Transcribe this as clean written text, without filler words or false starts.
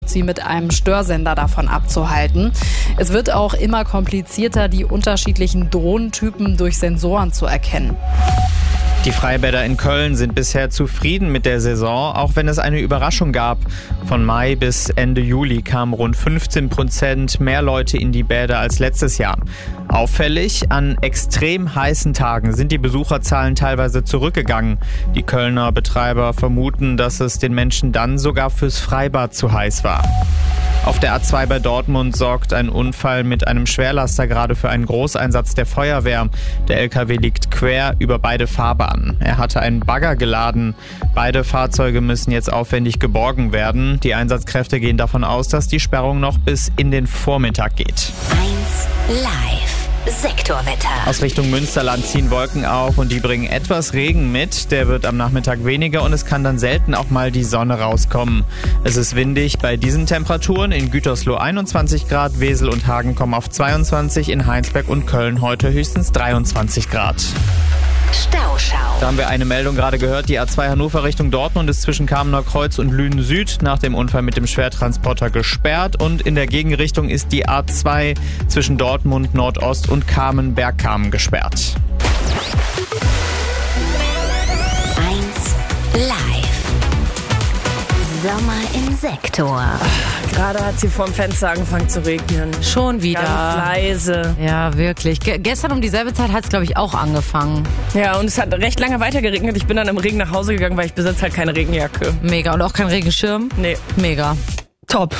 sie mit einem Störsender davon abzuhalten. Es wird auch immer komplizierter, die unterschiedlichen Drohnentypen durch Sensoren zu erkennen. Die Freibäder in Köln sind bisher zufrieden mit der Saison, auch wenn es eine Überraschung gab. Von Mai bis Ende Juli kamen rund 15% mehr Leute in die Bäder als letztes Jahr. Auffällig, an extrem heißen Tagen sind die Besucherzahlen teilweise zurückgegangen. Die Kölner Betreiber vermuten, dass es den Menschen dann sogar fürs Freibad zu heiß war. Auf der A2 bei Dortmund sorgt ein Unfall mit einem Schwerlaster gerade für einen Großeinsatz der Feuerwehr. Der LKW liegt quer über beide Fahrbahnen. Er hatte einen Bagger geladen. Beide Fahrzeuge müssen jetzt aufwendig geborgen werden. Die Einsatzkräfte gehen davon aus, dass die Sperrung noch bis in den Vormittag geht. 1 Live. Sektorwetter. Aus Richtung Münsterland ziehen Wolken auf und die bringen etwas Regen mit. Der wird am Nachmittag weniger und es kann dann selten auch mal die Sonne rauskommen. Es ist windig bei diesen Temperaturen. In Gütersloh 21 Grad, Wesel und Hagen kommen auf 22, in Heinsberg und Köln heute höchstens 23 Grad. Stauschau. Da haben wir eine Meldung gerade gehört. Die A2 Hannover Richtung Dortmund ist zwischen Kamener Kreuz und Lünen Süd nach dem Unfall mit dem Schwertransporter gesperrt. Und in der Gegenrichtung ist die A2 zwischen Dortmund Nordost und Kamen-Bergkamen gesperrt. 1 Live. Sommer im Sektor. Gerade hat sie vorm Fenster angefangen zu regnen. Schon wieder. Ganz leise. Ja, wirklich. Gestern um dieselbe Zeit hat es, glaube ich, auch angefangen. Ja, und es hat recht lange weiter geregnet. Ich bin dann im Regen nach Hause gegangen, weil ich besitze halt keine Regenjacke. Mega. Und auch kein Regenschirm? Nee. Mega. Top.